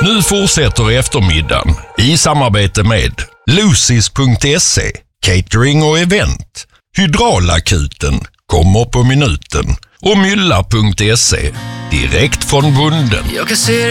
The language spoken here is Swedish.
Nu fortsätter eftermiddagen i samarbete med Lucis.se, catering och event, Hydraulakuten, kommer på minuten och Mylla.se, direkt från bunden. Jag kan se